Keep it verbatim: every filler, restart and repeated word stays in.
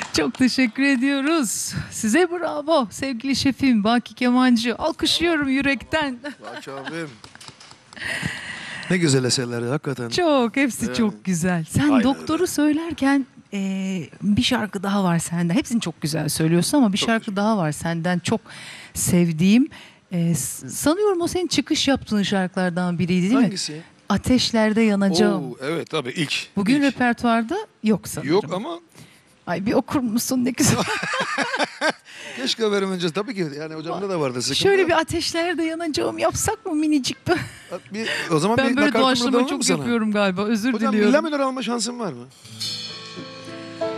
Çok teşekkür ediyoruz. Size bravo sevgili şefim Baki Kemancı. Alkışlıyorum yürekten. Baki abim. Ne güzel eserler hakikaten. Çok, hepsi Yani. çok güzel. Sen Aynen doktoru öyle. söylerken e, bir şarkı daha var senden. Hepsini çok güzel söylüyorsun ama bir Çok şarkı daha var senden çok sevdiğim. E, s- sanıyorum o senin çıkış yaptığın şarkılardan biriydi değil mi? Hangisi? Ateşlerde yanacağım. Oo, evet tabii ilk. Bugün ilk. repertuarda yok sanırım. Yok ama Ay bir okur musun ne güzel. keşke haberim önce. Tabii ki yani hocamda da vardı sıkıntı. Şöyle bir ateşlerde yanacağım yapsak mı minicik bir? bir o zaman Ben bir böyle nakaratımla doğaçlama dalalım çok mı sana? yapıyorum galiba. Özür Hocam diliyorum. la minör alma şansın var mı?